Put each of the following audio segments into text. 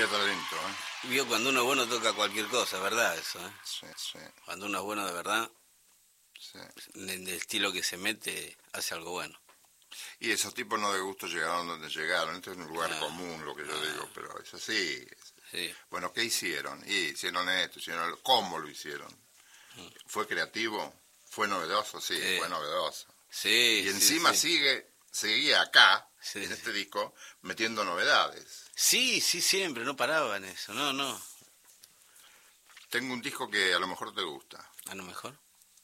Había talento, ¿eh? Vio, cuando uno es bueno toca cualquier cosa, ¿verdad? Eso, ¿eh? Sí, sí, Cuando uno es bueno de verdad, sí. del estilo que se mete, hace algo bueno. Y esos tipos no de gusto llegaron donde llegaron. Esto es un lugar Ah, común, lo que yo digo, pero es así. Sí. Bueno, ¿qué hicieron? Hicieron esto, ¿cómo lo hicieron? ¿Fue creativo? ¿Fue novedoso? Sí, Sí. fue novedoso. Sí, Y encima sí. seguía acá, Sí, en sí. este disco, metiendo novedades. Sí, siempre, no paraba en eso, no. Tengo un disco que a lo mejor te gusta. A lo mejor.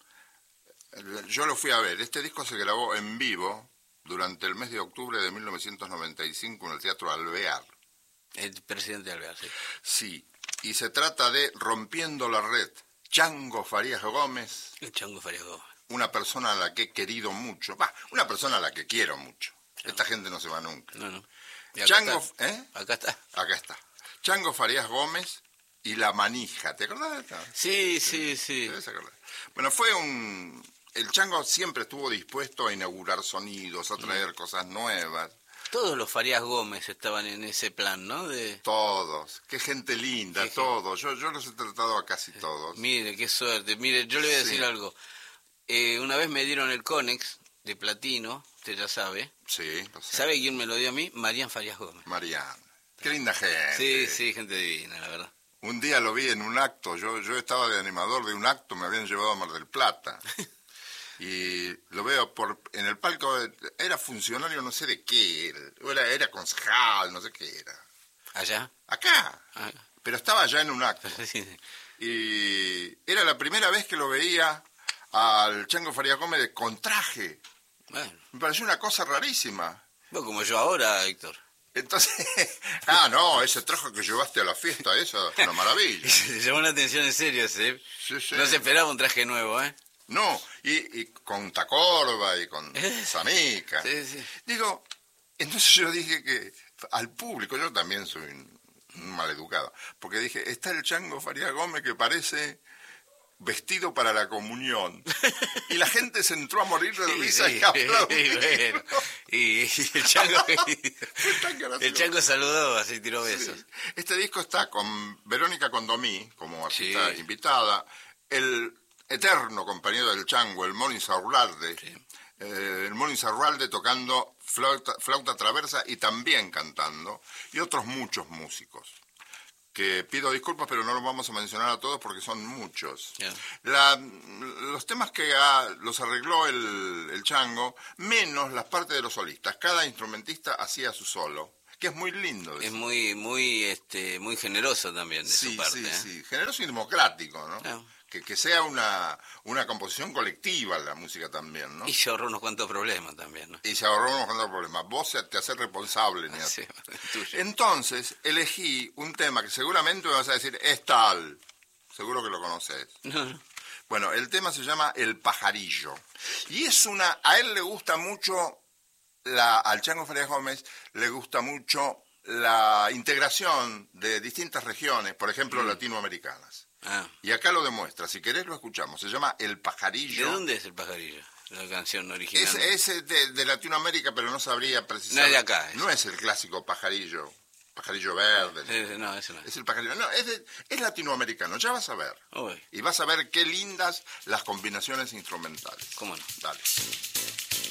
Yo lo fui a ver. Este disco se grabó en vivo durante el mes de octubre de 1995 en el Teatro Alvear. El presidente Alvear, sí. Sí, y se trata de Rompiendo la Red. Chango Farías Gómez, El Chango Farías Gómez. una persona a la que he querido mucho. Una persona a la que quiero mucho. Esta gente no se va nunca. No. Y acá Chango, está. ¿eh? Acá está. Acá está. Chango Farías Gómez y La Manija. ¿Te acordás de esta? Sí. Debes acordar. Bueno, el Chango siempre estuvo dispuesto a inaugurar sonidos, a traer cosas nuevas. Todos los Farías Gómez estaban en ese plan, ¿no? Todos. Qué gente linda, Qué todos. Yo los he tratado a casi todos. Mire, qué suerte. Mire, yo le voy a Sí. decir algo. Una vez me dieron el Conex de platino, usted ya sabe. Sí, lo sé. ¿Sabe quién me lo dio a mí? Marían Farías Gómez. Mariana. Qué linda gente. Sí, gente divina, la verdad. Un día lo vi en un acto. Yo estaba de animador de un acto, me habían llevado a Mar del Plata. Y lo veo en el palco, era funcionario no sé de qué, era concejal, no sé qué era. ¿Allá? Acá, Ah, pero estaba ya en un acto. sí. Y era la primera vez que lo veía al Chango Farías Gómez con traje. Bueno, Me pareció una cosa rarísima. vos como yo ahora, Héctor. Entonces, no, ese traje que llevaste a la fiesta, eso es una maravilla. Se llamó la atención en serio ese. Sí, sí. No se esperaba un traje nuevo, ¿eh? No, y con Tacorba y con Samica. Sí. Digo, entonces yo dije que al público, yo también soy un maleducado, porque dije, está el Chango Farías Gómez que parece vestido para la comunión. Y la gente se entró a morir de risa y aplaudió. Bueno. Y el Chango, Fue tan gracioso. el Chango saludó, así tiró besos. Sí. Este disco está con Verónica Condomí como artista Sí. invitada, el eterno compañero del Chango, el Moni Saurralde, Sí. el Moni Saurralde tocando flauta traversa y también cantando, y otros muchos músicos, que pido disculpas, pero no los vamos a mencionar a todos porque son muchos. Yeah. Los temas que los arregló el Chango, menos las partes de los solistas. Cada instrumentista hacía su solo, que es muy lindo. Es muy generoso también de su parte. Sí. Generoso y democrático, ¿no? Ah. Que sea una composición colectiva la música también, ¿no? Y se ahorró unos cuantos problemas también, ¿no? Y se ahorró unos cuantos problemas. Vos te haces responsable, Niato. Sí, tuyo. Entonces, elegí un tema que seguramente me vas a decir, es tal. Seguro que lo conoces. No. Bueno, el tema se llama El Pajarillo. Y a él le gusta mucho, al Chango Farías Gómez, le gusta mucho la integración de distintas regiones, por ejemplo, latinoamericanas. Ah. Y acá lo demuestra, si querés lo escuchamos, se llama El Pajarillo. ¿De dónde es el pajarillo? La canción original. Es de Latinoamérica, pero no sabría precisar. No es de acá. No es el clásico pajarillo verde. No, ese no es. Es el pajarillo, no, es latinoamericano, ya vas a ver. Uy, Y vas a ver qué lindas las combinaciones instrumentales. ¿cómo no? Dale.